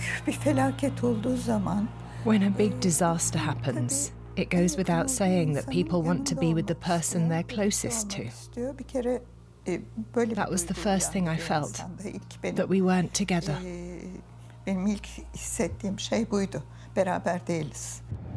bir felaket olduğu zaman When a big disaster happens, it goes without saying that people want to be with the person they're closest to. Bir kere böyle That was the first thing I felt, that we weren't together. Benim ilk hissettiğim şey buydu. Beraber değiliz.